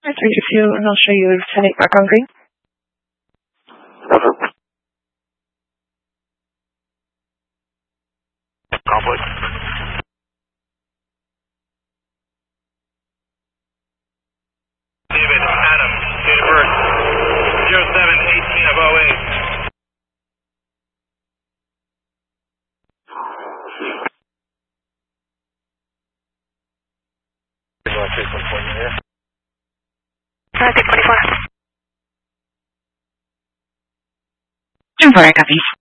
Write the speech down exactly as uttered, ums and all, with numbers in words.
three to two, and I'll show you ten eight back on green. Complex. David, Adam, date of birth, zero seven eighteen of oh eight. June four, I copy.